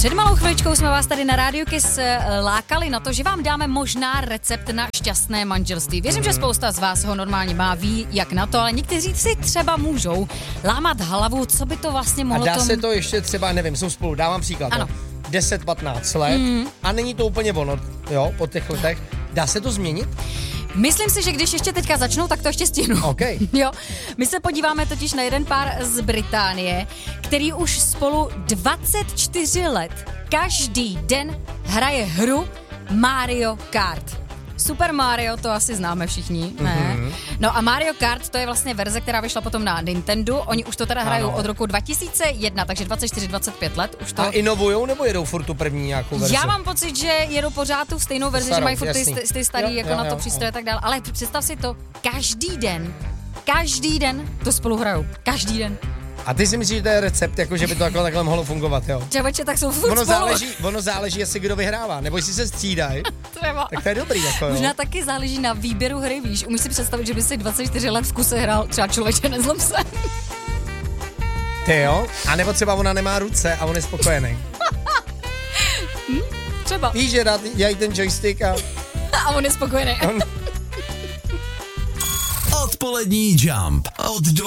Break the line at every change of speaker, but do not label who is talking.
Před malou chviličkou jsme vás tady na Rádiu Kiss lákali na to, že vám dáme možná recept na šťastné manželství. Věřím, že spousta z vás ho normálně má, ví jak na to, ale někteří si třeba můžou lámat hlavu, co by to vlastně mohlo.
A dá se to ještě třeba, nevím, jsou spolu, dávám příklad.
Ano.
10-15 let a není to úplně ono, jo, po těch letech. Dá se to změnit?
Myslím si, že když ještě teďka začnou, tak to ještě stihnu.
Okay.
Jo, my se podíváme totiž na jeden pár z Británie, který už spolu 24 let každý den hraje hru Mario Kart. Super Mario, to asi známe všichni, ne? No a Mario Kart, to je vlastně verze, která vyšla potom na Nintendo. Oni už to teda hrajou od roku 2001, takže 24-25 let už to.
A inovujou nebo jedou furt tu první nějakou verzi?
Já mám pocit, že jedou pořád tu stejnou verzi,
starou,
že mají furt ty starý
jo,
jako
jo,
na to
jo,
přístroje a tak dále. Ale představ si to, každý den to spolu hrajou. Každý den.
A ty si myslíš, že to je recept, jako že by to takhle mohlo fungovat, jo?
Čeveče, tak jsou furt spolu.
Ono záleží, jestli kdo vyhrává, nebo jestli se střídají. Tak to je dobrý, jako jo.
Možná taky záleží na výběru hry, víš. Umíš si představit, že by si 24 let v kuse hrál třeba Člověče nezlom se.
Ty jo? A nebo třeba ona nemá ruce a on je spokojený.
Třeba.
Víš, že dělají ten joystick a...
A on je spokojený.
Odpolední Jump od